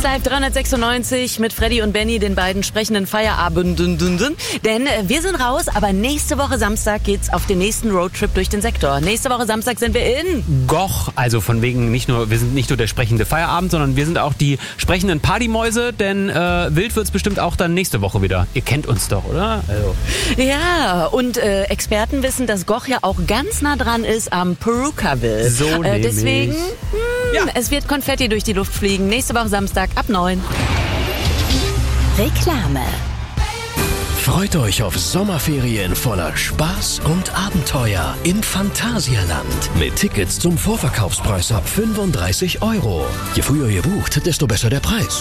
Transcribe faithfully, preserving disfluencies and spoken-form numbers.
Live dreihundertsechsundneunzig mit Freddy und Benny, den beiden sprechenden Feierabenden. Denn wir sind raus, aber nächste Woche Samstag geht's auf den nächsten Roadtrip durch den Sektor. Nächste Woche Samstag sind wir in Goch, also von wegen nicht nur, wir sind nicht nur der sprechende Feierabend, sondern wir sind auch die sprechenden Partymäuse, denn äh, wild wird's bestimmt auch dann nächste Woche wieder. Ihr kennt uns doch, oder? Also. Ja, und äh, Experten wissen, dass Goch ja auch ganz nah dran ist am Perukaville. So äh, Deswegen, mh, ja. es wird Konfetti durch die Luft fliegen. Nächste Woche Samstag ab neun. Reklame. Freut euch auf Sommerferien voller Spaß und Abenteuer im Phantasialand. Mit Tickets zum Vorverkaufspreis ab fünfunddreißig Euro. Je früher ihr bucht, desto besser der Preis.